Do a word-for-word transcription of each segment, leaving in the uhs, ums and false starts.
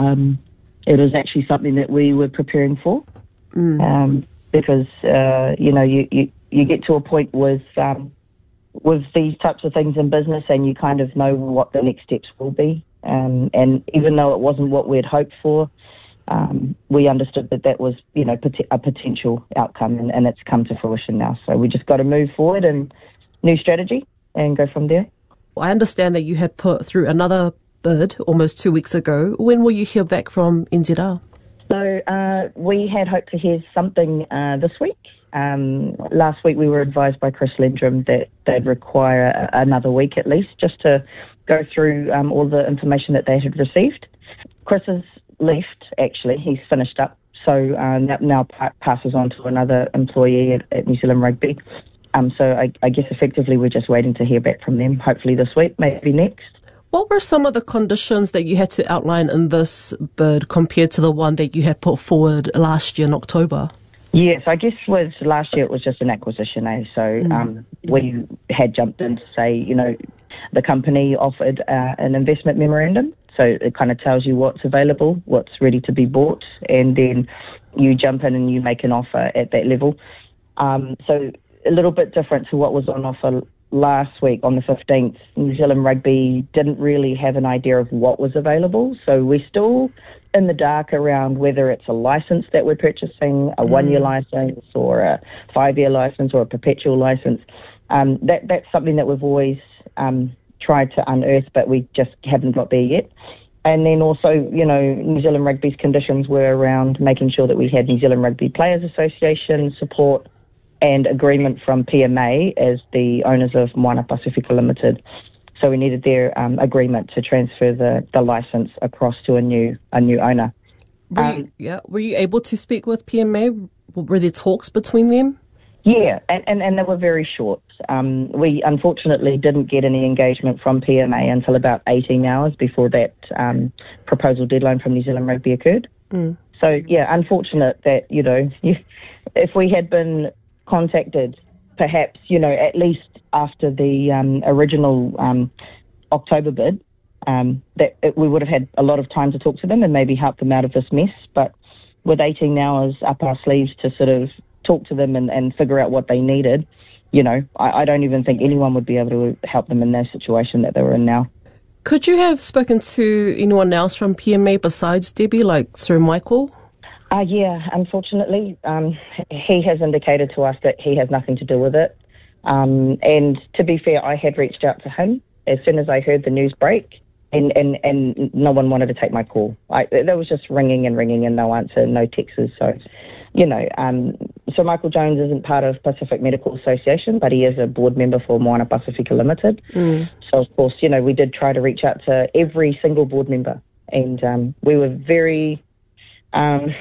um, it was actually something that we were preparing for. Mm. Um, because, uh, you know, you, you, you get to a point with um, with these types of things in business and you kind of know what the next steps will be. Um, and even though it wasn't what we'd hoped for, um, we understood that that was, you know, pot- a potential outcome, and, and it's come to fruition now. So we just got to move forward and new strategy and go from there. I understand that you had put through another bid almost two weeks ago. When will you hear back from N Z R? So uh, we had hoped to hear something uh, this week. Um, last week we were advised by Chris Lendrum that they'd require a- another week at least just to go through um, all the information that they had received. Chris has left, actually. He's finished up. So uh, now, now pa- passes on to another employee at, at New Zealand Rugby. Um, so I, I guess effectively we're just waiting to hear back from them, hopefully this week, maybe next. What were some of the conditions that you had to outline in this bid compared to the one that you had put forward last year in October? Yes, I guess with last year it was just an acquisition, eh? So mm. um, we had jumped in to say, you know, the company offered uh, an investment memorandum. So it kind of tells you what's available, what's ready to be bought, and then you jump in and you make an offer at that level. Um, so a little bit different to what was on offer last week on the fifteenth. New Zealand Rugby didn't really have an idea of what was available. So we're still in the dark around whether it's a license that we're purchasing, a mm. one-year license or a five-year license or a perpetual license. Um, that that's something that we've always um, tried to unearth, but we just haven't got there yet. And then also, you know, New Zealand Rugby's conditions were around making sure that we had New Zealand Rugby Players Association support and agreement from P M A as the owners of Moana Pacifica Limited. So we needed their um, agreement to transfer the, the license across to a new a new owner. Were you, um, yeah, were you able to speak with P M A? Were there talks between them? Yeah, and, and, and they were very short. Um, we unfortunately didn't get any engagement from P M A until about eighteen hours before that um, proposal deadline from New Zealand Rugby occurred. Mm. So, yeah, unfortunate that, you know, you, if we had been contacted perhaps, you know, at least after the um, original um, October bid, um, that it, we would have had a lot of time to talk to them and maybe help them out of this mess. But with eighteen hours up our sleeves to sort of talk to them and, and figure out what they needed, you know, I, I don't even think anyone would be able to help them in their situation that they were in now. Could you have spoken to anyone else from P M A besides Debbie, like Sir Michael? Uh, yeah, unfortunately, um, he has indicated to us that he has nothing to do with it. Um, and to be fair, I had reached out to him as soon as I heard the news break, and, and, and no one wanted to take my call. I, there was just ringing and ringing and no answer, no texts. So, you know, um, Sir Michael Jones isn't part of Pacific Medical Association, but he is a board member for Moana Pacifica Limited. Mm. So, of course, you know, we did try to reach out to every single board member, and um, we were very... Um,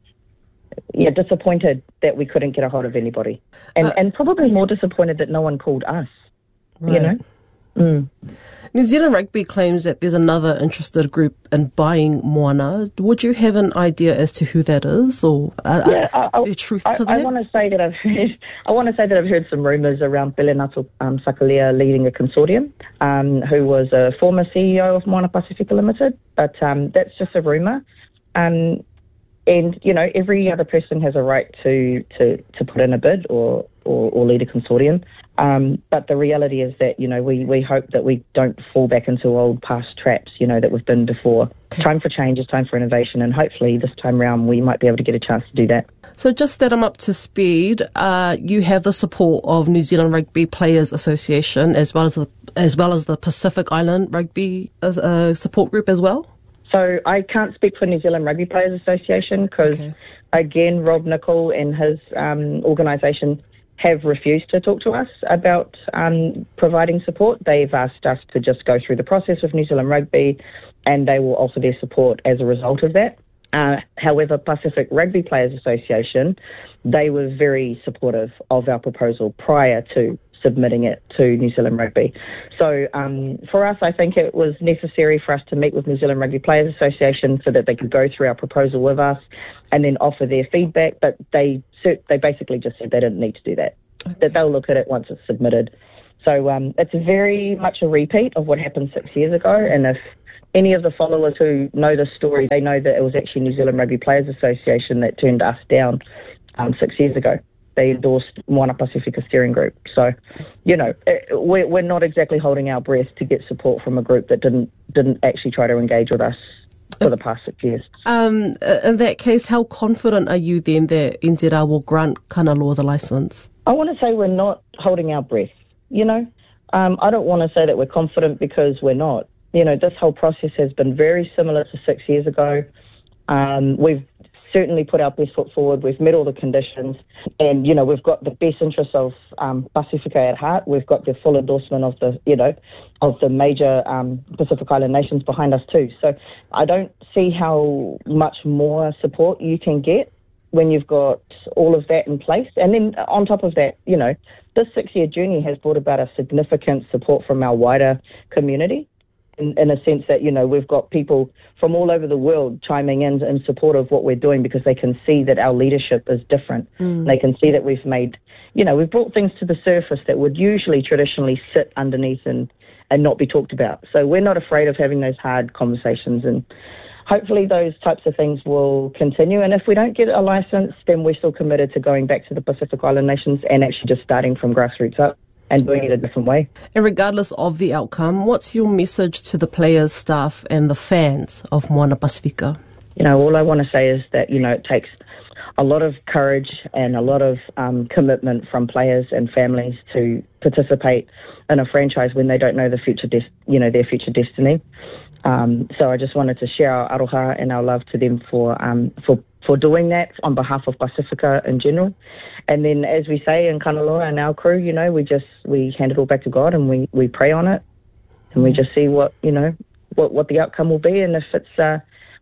Yeah, disappointed that we couldn't get a hold of anybody, and uh, and probably more disappointed that no one called us. Right. You know, mm. New Zealand Rugby claims that there's another interested group in buying Moana. Would you have an idea as to who that is, or uh, yeah, I, uh, the truth I, to I, that? I want to say that I've heard. I want to say that I've heard some rumours around Pelenato um, Sakalea leading a consortium, um, who was a former C E O of Moana Pacifica Limited, but um, that's just a rumour. Um, And, you know, every other person has a right to, to, to put in a bid or, or, or lead a consortium. Um, but the reality is that, you know, we, we hope that we don't fall back into old past traps, you know, that we've been before. Okay. Time for change is time for innovation, and hopefully this time round we might be able to get a chance to do that. So just that I'm up to speed, uh, you have the support of New Zealand Rugby Players Association as well as the, as well as the Pacific Island Rugby uh, support group as well? So I can't speak for New Zealand Rugby Players Association because, okay. again, Rob Nicol and his um, organisation have refused to talk to us about um, providing support. They've asked us to just go through the process with New Zealand Rugby, and they will offer their support as a result of that. Uh, however, Pacific Rugby Players Association, they were very supportive of our proposal prior to submitting it to New Zealand Rugby. So um, for us, I think it was necessary for us to meet with New Zealand Rugby Players Association so that they could go through our proposal with us and then offer their feedback. But they they basically just said they didn't need to do that, okay. that they'll look at it once it's submitted. So um, it's very much a repeat of what happened six years ago. And if any of the followers who know the story, they know that it was actually New Zealand Rugby Players Association that turned us down um, six years ago. They endorsed Moana Pacifica Steering Group. So, you know, it, we're, we're not exactly holding our breath to get support from a group that didn't didn't actually try to engage with us for the past six years. Um, in that case, how confident are you then that N Z R will grant Kanaloa the licence? I want to say we're not holding our breath, you know. Um, I don't want to say that we're confident because we're not. You know, this whole process has been very similar to six years ago. Um, we've certainly put our best foot forward. We've met all the conditions, and you know we've got the best interests of um, Pacifica at heart. We've got the full endorsement of the you know of the major um, Pacific Island nations behind us too. So I don't see how much more support you can get when you've got all of that in place. And then on top of that, you know, this six-year journey has brought about a significant support from our wider community. In, in a sense that, you know, we've got people from all over the world chiming in in support of what we're doing because they can see that our leadership is different. Mm. They can see that we've made, you know, we've brought things to the surface that would usually traditionally sit underneath and, and not be talked about. So we're not afraid of having those hard conversations, and hopefully those types of things will continue. And if we don't get a license, then we're still committed to going back to the Pacific Island nations and actually just starting from grassroots up and doing it a different way. And regardless of the outcome, what's your message to the players, staff and the fans of Moana Pacifica? You know, all I want to say is that, you know, it takes a lot of courage and a lot of um, commitment from players and families to participate in a franchise when they don't know the future, des- you know, their future destiny. Um, so I just wanted to share our aroha and our love to them for um, for for doing that on behalf of Pacifica in general. And then, as we say in Kanaloa and our crew, you know, we just we hand it all back to God and we, we pray on it, and we just see what you know what, what the outcome will be. And if it's uh,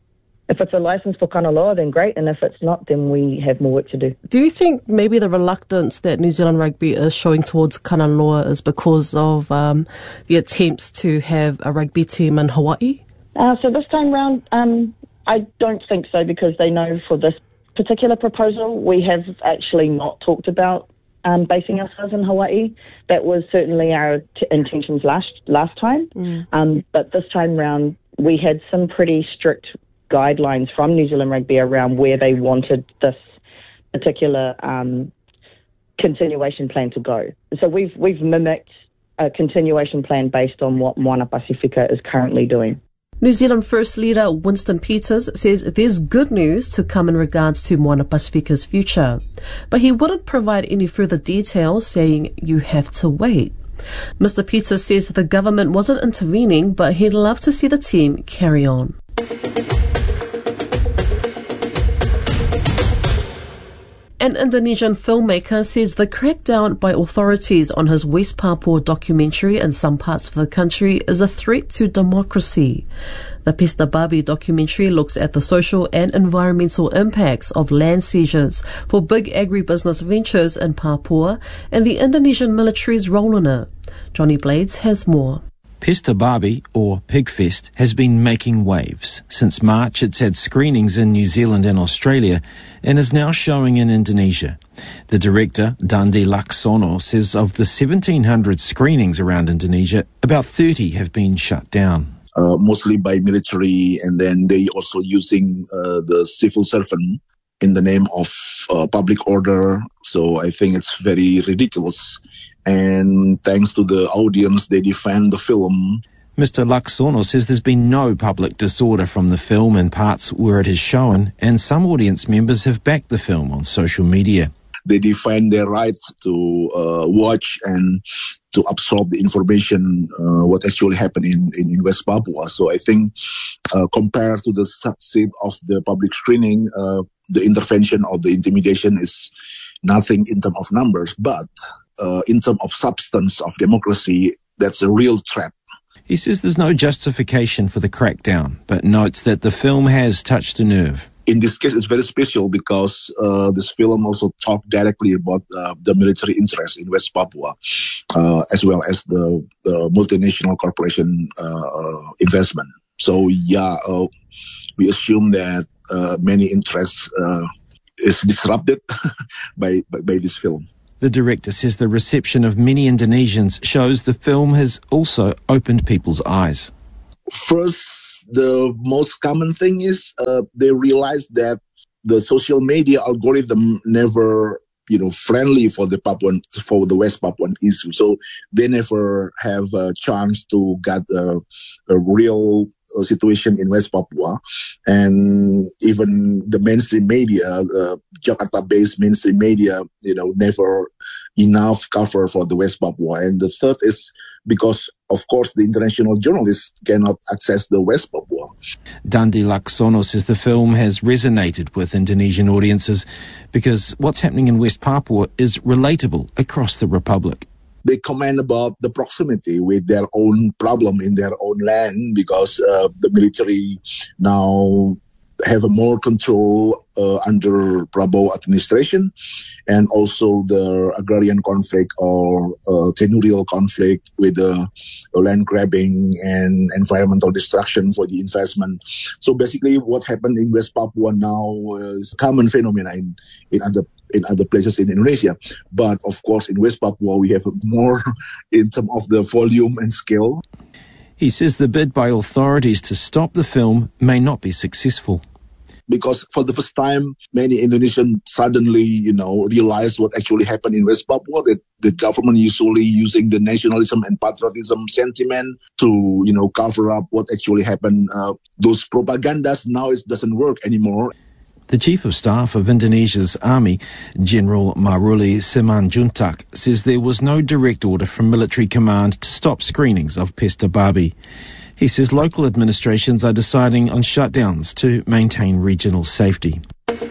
if it's a license for Kanaloa, then great. And if it's not, then we have more work to do. Do you think maybe the reluctance that New Zealand Rugby is showing towards Kanaloa is because of um, the attempts to have a rugby team in Hawaii? Uh, so this time round, um, I don't think so, because they know for this particular proposal, we have actually not talked about um, basing ourselves in Hawaii. That was certainly our t- intentions last last time. Mm. Um, but this time round, we had some pretty strict guidelines from New Zealand Rugby around where they wanted this particular um, continuation plan to go. So we've we've mimicked a continuation plan based on what Moana Pacifica is currently doing. New Zealand First Leader Winston Peters says there's good news to come in regards to Moana Pacifica's future, but he wouldn't provide any further details, saying you have to wait. Mister Peters says the government wasn't intervening, but he'd love to see the team carry on. An Indonesian filmmaker says the crackdown by authorities on his West Papua documentary in some parts of the country is a threat to democracy. The Pesta Babi documentary looks at the social and environmental impacts of land seizures for big agribusiness ventures in Papua and the Indonesian military's role in it. Johnny Blades has more. Pesta Babi, or Pigfest, has been making waves. Since March, it's had screenings in New Zealand and Australia and is now showing in Indonesia. The director, Dandi Laksono, says of the seventeen hundred screenings around Indonesia, about thirty have been shut down. Uh, mostly by military, and then they also using uh, the civil servant in the name of uh, public order. So I think it's very ridiculous. And thanks to the audience, they defend the film. Mister Laksono says there's been no public disorder from the film in parts where it is shown, and some audience members have backed the film on social media. They defend their rights to uh, watch and to absorb the information, uh, what actually happened in, in, in West Papua. So I think uh, compared to the success of the public screening, uh, the intervention or the intimidation is nothing in terms of numbers, but uh, in terms of substance of democracy, that's a real threat. He says there's no justification for the crackdown, but notes that the film has touched a nerve. In this case, it's very special because uh, this film also talked directly about uh, the military interest in West Papua, uh, as well as the, the multinational corporation uh, investment. So, yeah, uh, we assume that uh, many interests uh, is disrupted by, by by this film. The director says the reception of many Indonesians shows the film has also opened people's eyes. First, the most common thing is uh, they realize that the social media algorithm never, you know, friendly for the Papuan, for the West Papuan issue. So they never have a chance to get a, a real uh, situation in West Papua. And even the mainstream media, uh, Jakarta-based mainstream media, you know, never enough cover for the West Papua. And the third is because, of course, the international journalists cannot access the West Papua. Dandi Laksono says the film has resonated with Indonesian audiences because what's happening in West Papua is relatable across the Republic. They comment about the proximity with their own problem in their own land because uh, the military now have a more control uh, under Prabowo administration, and also the agrarian conflict or uh, tenurial conflict with the uh, land grabbing and environmental destruction for the investment. So basically what happened in West Papua now is a common phenomena in, in other in other places in Indonesia. But of course in West Papua we have more in terms of the volume and scale. He says the bid by authorities to stop the film may not be successful. Because for the first time, many Indonesians suddenly, you know, realized what actually happened in West Papua, that the government usually using the nationalism and patriotism sentiment to, you know, cover up what actually happened. Uh, those propagandas now it doesn't work anymore. The Chief of Staff of Indonesia's Army, General Maruli Simanjuntak, says there was no direct order from military command to stop screenings of Pesta Babi. He says local administrations are deciding on shutdowns to maintain regional safety.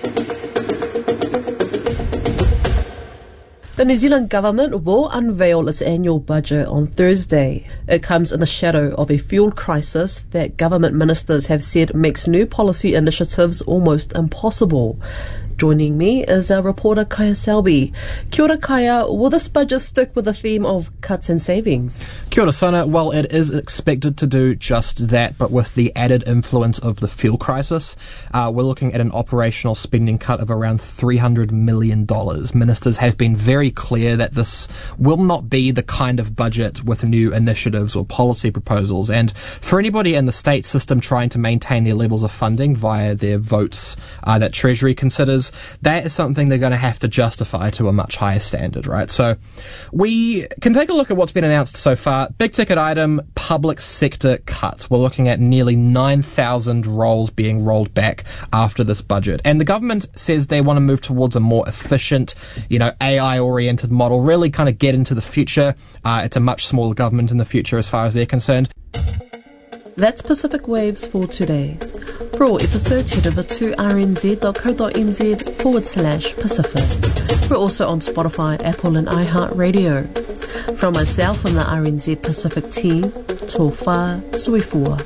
The New Zealand government will unveil its annual budget on Thursday. It comes in the shadow of a fuel crisis that government ministers have said makes new policy initiatives almost impossible. Joining me is our reporter Kaya Selby. Kia ora, Kaya. Will this budget stick with the theme of cuts and savings? Kia ora, Sana. Well, it is expected to do just that, but with the added influence of the fuel crisis. Uh, we're looking at an operational spending cut of around three hundred million dollars. Ministers have been very clear that this will not be the kind of budget with new initiatives or policy proposals. And for anybody in the state system trying to maintain their levels of funding via their votes uh, that Treasury considers, that is something they're going to have to justify to a much higher standard, right? So we can take a look at what's been announced so far. Big ticket item, public sector cuts. We're looking at nearly nine thousand roles being rolled back after this budget. And the government says they want to move towards a more efficient, you know, A I-oriented model, really kind of get into the future. Uh, it's a much smaller government in the future as far as they're concerned. That's Pacific Waves for today. For all episodes, head over to rnz.co.nz forward slash Pacific. We're also on Spotify, Apple and iHeartRadio. From myself and the R N Z Pacific team, tō whā suifua.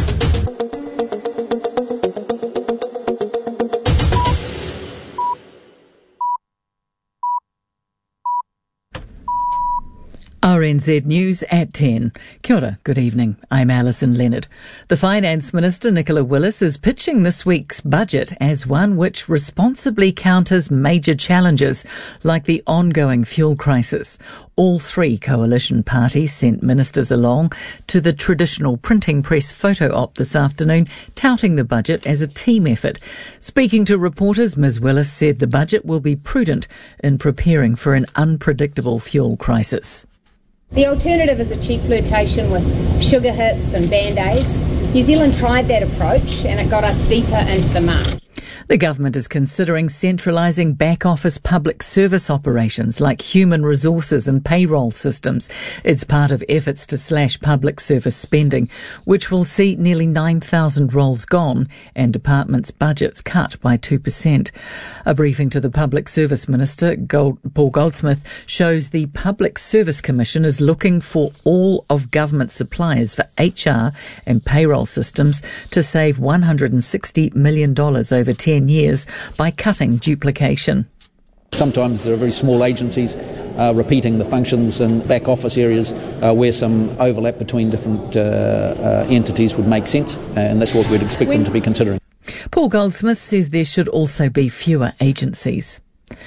R N Z News at ten. Kia ora, good evening. I'm Alison Leonard. The Finance Minister, Nicola Willis, is pitching this week's budget as one which responsibly counters major challenges like the ongoing fuel crisis. All three coalition parties sent ministers along to the traditional printing press photo op this afternoon, touting the budget as a team effort. Speaking to reporters, Miz Willis said the budget will be prudent in preparing for an unpredictable fuel crisis. The alternative is a cheap flirtation with sugar hits and band-aids. New Zealand tried that approach and it got us deeper into the mud. The government is considering centralising back-office public service operations like human resources and payroll systems. It's part of efforts to slash public service spending, which will see nearly nine thousand roles gone and departments' budgets cut by two percent. A briefing to the Public Service Minister, Gold, Paul Goldsmith, shows the Public Service Commission is looking for all of government suppliers for H R and payroll systems to save one hundred sixty million dollars over ten years by cutting duplication. Sometimes there are very small agencies uh, repeating the functions in back office areas uh, where some overlap between different uh, uh, entities would make sense, and that's what we'd expect them to be considering. Paul Goldsmith says there should also be fewer agencies.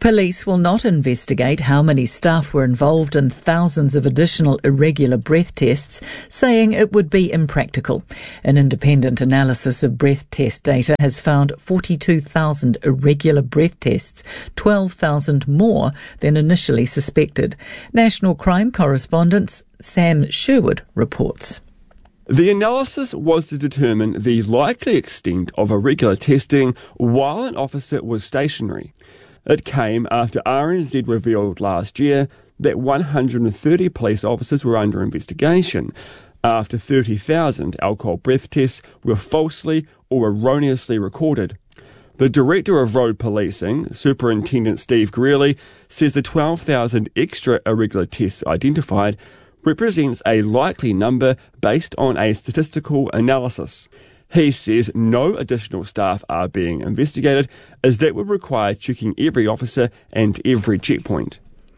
Police will not investigate how many staff were involved in thousands of additional irregular breath tests, saying it would be impractical. An independent analysis of breath test data has found forty-two thousand irregular breath tests, twelve thousand more than initially suspected. National crime correspondent Sam Sherwood reports. The analysis was to determine the likely extent of irregular testing while an officer was stationary. It came after R N Z revealed last year that one hundred thirty police officers were under investigation after thirty thousand alcohol breath tests were falsely or erroneously recorded. The Director of Road Policing, Superintendent Steve Greeley, says the twelve thousand extra irregular tests identified represents a likely number based on a statistical analysis. He says no additional staff are being investigated, as that would require checking every officer and every checkpoint.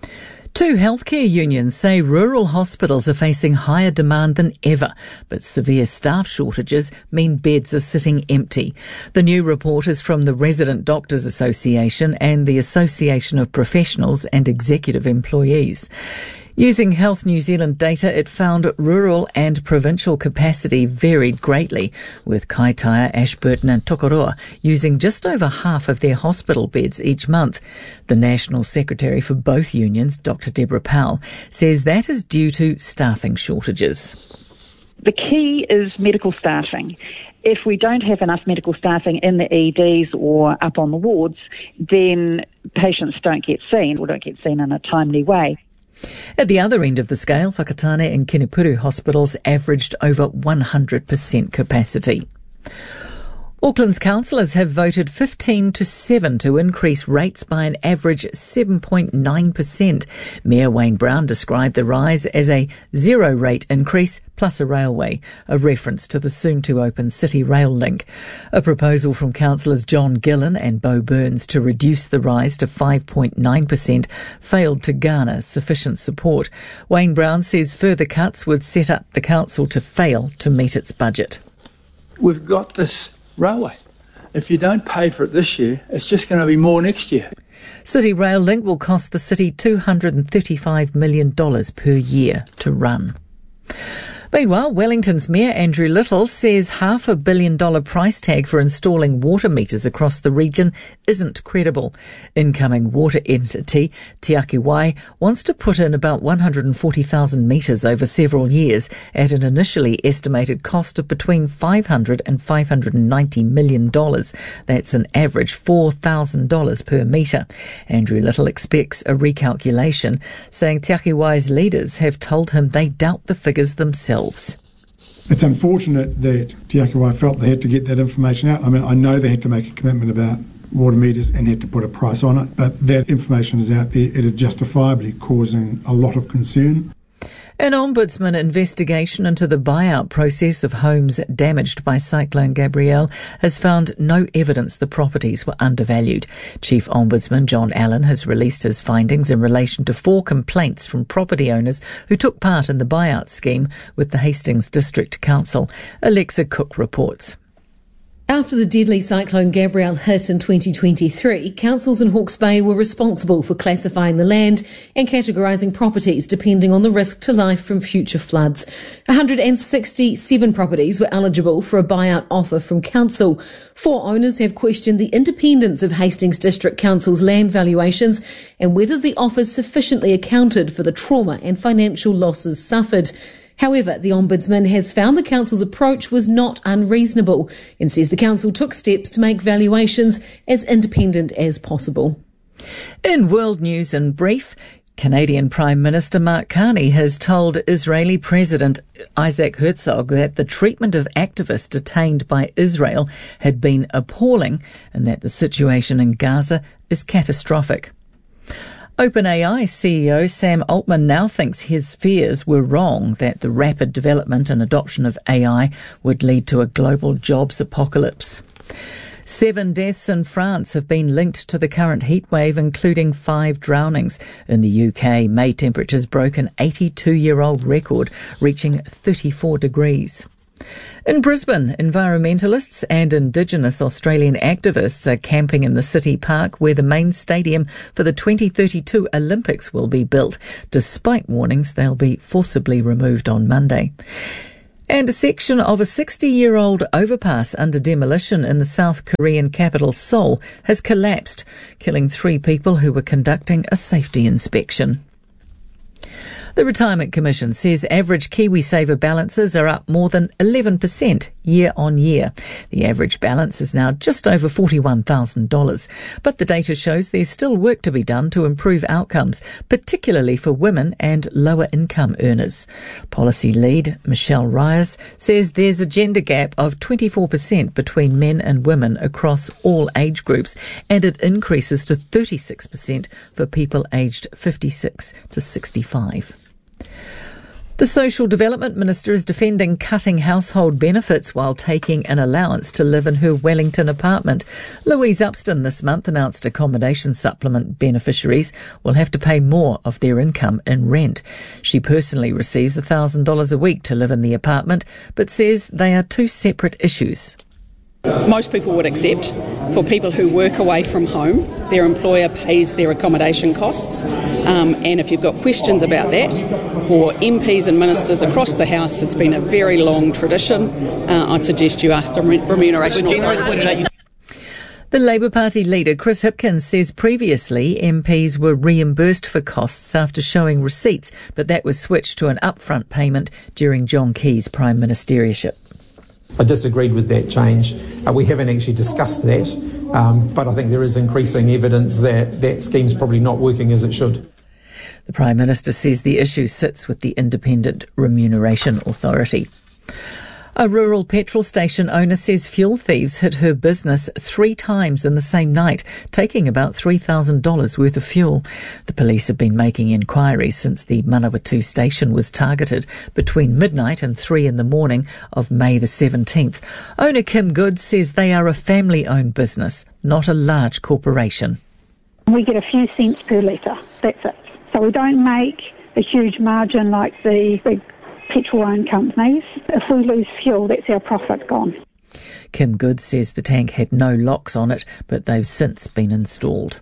Two healthcare unions say rural hospitals are facing higher demand than ever, but severe staff shortages mean beds are sitting empty. The new report is from the Resident Doctors Association and the Association of Professionals and Executive Employees. Using Health New Zealand data, it found rural and provincial capacity varied greatly, with Kaitaia, Ashburton and Tokoroa using just over half of their hospital beds each month. The National Secretary for both unions, Doctor Deborah Powell, says that is due to staffing shortages. The key is medical staffing. If we don't have enough medical staffing in the E Ds or up on the wards, then patients don't get seen or don't get seen in a timely way. At the other end of the scale, Whakatane and Kinepuru hospitals averaged over one hundred percent capacity. Auckland's councillors have voted fifteen to seven to increase rates by an average seven point nine percent. Mayor Wayne Brown described the rise as a zero-rate increase plus a railway, a reference to the soon-to-open City Rail link. A proposal from councillors John Gillen and Bo Burns to reduce the rise to five point nine percent failed to garner sufficient support. Wayne Brown says further cuts would set up the council to fail to meet its budget. We've got this railway. If you don't pay for it this year, it's just going to be more next year. City Rail Link will cost the city two hundred thirty-five million dollars per year to run. Meanwhile, Wellington's Mayor Andrew Little says half a billion dollar price tag for installing water meters across the region isn't credible. Incoming water entity Te Ake Wai wants to put in about one hundred forty thousand metres over several years at an initially estimated cost of between five hundred and five hundred ninety million dollars. That's an average four thousand dollars per metre. Andrew Little expects a recalculation, saying Te Ake Wai's leaders have told him they doubt the figures themselves. It's unfortunate that Te Ake Wai felt they had to get that information out. I mean, I know they had to make a commitment about water meters and had to put a price on it, but that information is out there. It is justifiably causing a lot of concern. An ombudsman investigation into the buyout process of homes damaged by Cyclone Gabrielle has found no evidence the properties were undervalued. Chief Ombudsman John Allen has released his findings in relation to four complaints from property owners who took part in the buyout scheme with the Hastings District Council. Alexa Cook reports. After the deadly Cyclone Gabrielle hit in twenty twenty-three, councils in Hawke's Bay were responsible for classifying the land and categorising properties depending on the risk to life from future floods. one hundred sixty-seven properties were eligible for a buyout offer from council. Four owners have questioned the independence of Hastings District Council's land valuations and whether the offers sufficiently accounted for the trauma and financial losses suffered. However, the Ombudsman has found the Council's approach was not unreasonable and says the Council took steps to make valuations as independent as possible. In world news in brief, Canadian Prime Minister Mark Carney has told Israeli President Isaac Herzog that the treatment of activists detained by Israel had been appalling and that the situation in Gaza is catastrophic. OpenAI C E O Sam Altman now thinks his fears were wrong, that the rapid development and adoption of A I would lead to a global jobs apocalypse. Seven deaths in France have been linked to the current heatwave, including five drownings. In the U K, May temperatures broke an eighty-two-year-old record, reaching thirty-four degrees. In Brisbane, environmentalists and Indigenous Australian activists are camping in the city park where the main stadium for the twenty thirty-two Olympics will be built, despite warnings they'll be forcibly removed on Monday. And a section of a sixty-year-old overpass under demolition in the South Korean capital Seoul has collapsed, killing three people who were conducting a safety inspection. The Retirement Commission says average KiwiSaver balances are up more than eleven percent year on year. The average balance is now just over forty-one thousand dollars. But the data shows there's still work to be done to improve outcomes, particularly for women and lower income earners. Policy lead Michelle Ryers says there's a gender gap of twenty-four percent between men and women across all age groups, and it increases to thirty-six percent for people aged fifty-six to sixty-five. The Social Development Minister is defending cutting household benefits while taking an allowance to live in her Wellington apartment. Louise Upston this month announced accommodation supplement beneficiaries will have to pay more of their income in rent. She personally receives one thousand dollars a week to live in the apartment, but says they are two separate issues. Most people would accept for people who work away from home, their employer pays their accommodation costs. Um, and if you've got questions about that, for M Ps and ministers across the House, it's been a very long tradition. Uh, I'd suggest you ask the Remuneration Authority. The Labour Party leader, Chris Hipkins, says previously M Ps were reimbursed for costs after showing receipts, but that was switched to an upfront payment during John Key's prime ministership. I disagreed with that change. Uh, we haven't actually discussed that, um, but I think there is increasing evidence that that scheme's probably not working as it should. The Prime Minister says the issue sits with the Independent Remuneration Authority. A rural petrol station owner says fuel thieves hit her business three times in the same night, taking about three thousand dollars worth of fuel. The police have been making inquiries since the Manawatu station was targeted between midnight and three in the morning of May the seventeenth. Owner Kim Good says they are a family-owned business, not a large corporation. We get a few cents per litre, that's it. So we don't make a huge margin like the big petrol-owned companies. If we lose fuel, that's our profit gone. Kim Good says the tank had no locks on it, but they've since been installed.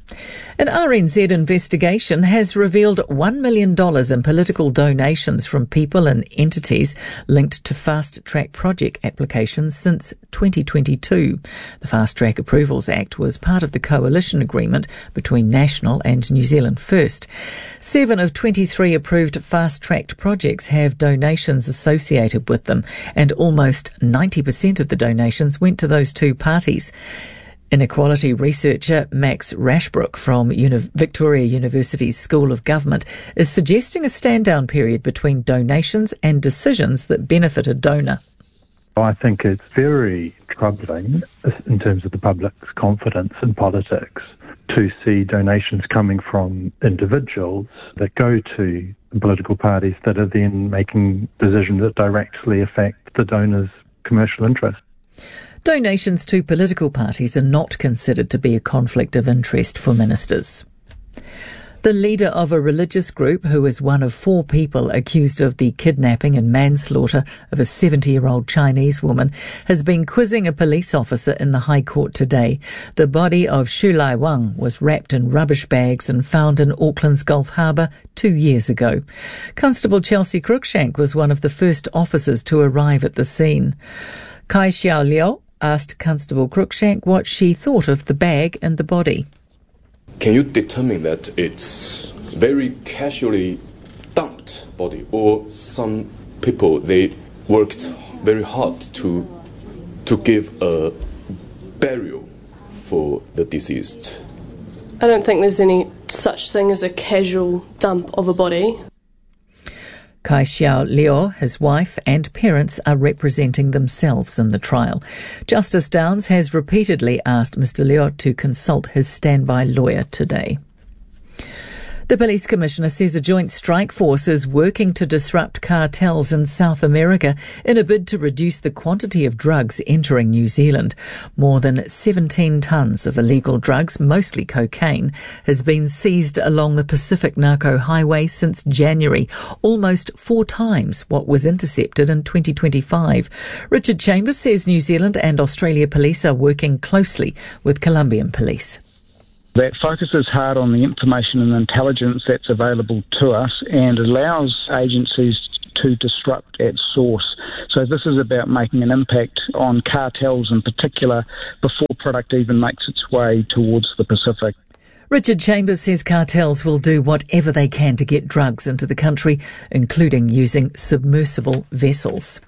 An R N Z investigation has revealed one million dollars in political donations from people and entities linked to Fast Track project applications since twenty twenty-two. The Fast Track Approvals Act was part of the coalition agreement between National and New Zealand First. Seven of twenty-three approved fast-tracked projects have donations associated with them, and almost ninety percent of the donations went to those two parties. Inequality researcher Max Rashbrook from Uni- Victoria University's School of Government is suggesting a stand-down period between donations and decisions that benefit a donor. I think it's very troubling in terms of the public's confidence in politics to see donations coming from individuals that go to political parties that are then making decisions that directly affect the donor's commercial interest. Donations to political parties are not considered to be a conflict of interest for ministers. The leader of a religious group, who is one of four people accused of the kidnapping and manslaughter of a seventy-year-old Chinese woman, has been quizzing a police officer in the High Court today. The body of Shu Lai Wang was wrapped in rubbish bags and found in Auckland's Gulf Harbour two years ago. Constable Chelsea Cruikshank was one of the first officers to arrive at the scene. Kai Xiao Liu asked Constable Cruikshank what she thought of the bag and the body. Can you determine that it's very casually dumped body, or some people, they worked very hard to to give a burial for the deceased? I don't think there's any such thing as a casual dump of a body. Kai Xiao Liu, his wife and parents are representing themselves in the trial. Justice Downs has repeatedly asked Mister Liu to consult his standby lawyer today. The police commissioner says a joint strike force is working to disrupt cartels in South America in a bid to reduce the quantity of drugs entering New Zealand. More than seventeen tonnes of illegal drugs, mostly cocaine, has been seized along the Pacific Narco Highway since January, almost four times what was intercepted in twenty twenty-five. Richard Chambers says New Zealand and Australia police are working closely with Colombian police. That focuses hard on the information and intelligence that's available to us and allows agencies to disrupt at source. So this is about making an impact on cartels in particular before product even makes its way towards the Pacific. Richard Chambers says cartels will do whatever they can to get drugs into the country, including using submersible vessels.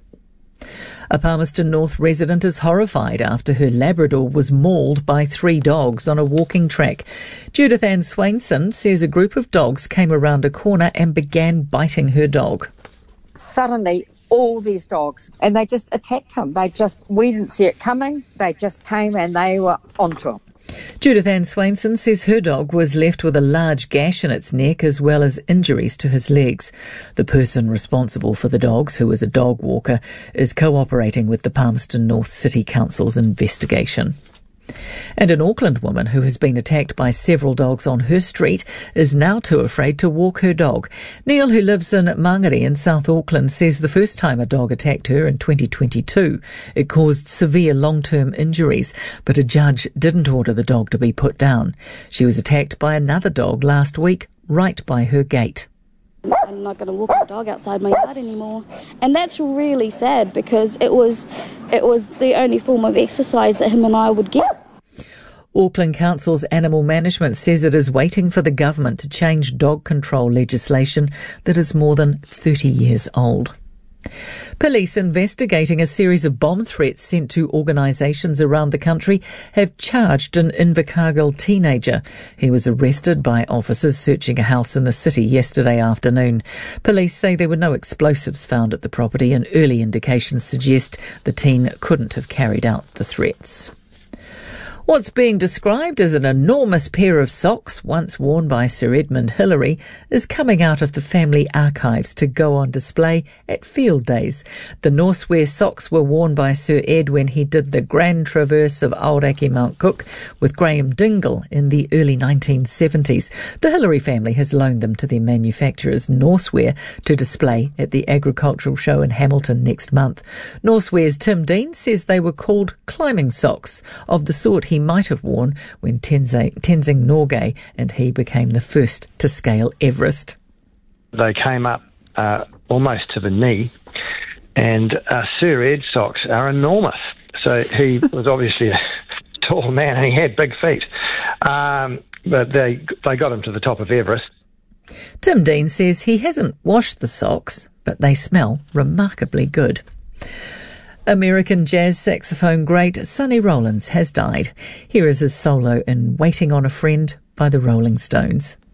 A Palmerston North resident is horrified after her Labrador was mauled by three dogs on a walking track. Judith Ann Swainson says a group of dogs came around a corner and began biting her dog. Suddenly, all these dogs, and they just attacked him. They just, we didn't see it coming. They just came and they were onto him. Judith Ann Swainson says her dog was left with a large gash in its neck as well as injuries to his legs. The person responsible for the dogs, who is a dog walker, is cooperating with the Palmerston North City Council's investigation. And an Auckland woman who has been attacked by several dogs on her street is now too afraid to walk her dog. Neil, who lives in Mangere in South Auckland, says the first time a dog attacked her in twenty twenty-two, it caused severe long-term injuries, but a judge didn't order the dog to be put down. She was attacked by another dog last week, right by her gate. I'm not going to walk the dog outside my yard anymore, and that's really sad because it was it was the only form of exercise that him and I would get. Auckland Council's Animal Management says it is waiting for the government to change dog control legislation that is more than thirty years old. Police investigating a series of bomb threats sent to organisations around the country have charged an Invercargill teenager. He was arrested by officers searching a house in the city yesterday afternoon. Police say there were no explosives found at the property, and early indications suggest the teen couldn't have carried out the threats. What's being described as an enormous pair of socks, once worn by Sir Edmund Hillary, is coming out of the family archives to go on display at field days. The Norsewear socks were worn by Sir Ed when he did the Grand Traverse of Aoraki Mount Cook with Graham Dingle in the early nineteen seventies. The Hillary family has loaned them to their manufacturers, Norsewear, to display at the Agricultural Show in Hamilton next month. Norsewear's Tim Dean says they were called climbing socks, of the sort he might have worn when Tenzing, Tenzing Norgay and he became the first to scale Everest. They came up uh, almost to the knee, and uh, Sir Ed socks are enormous. So he was obviously a tall man and he had big feet. Um, but they they got him to the top of Everest. Tim Dean says he hasn't washed the socks, but they smell remarkably good. American jazz saxophone great Sonny Rollins has died. Here is his solo in Waiting on a Friend by the Rolling Stones.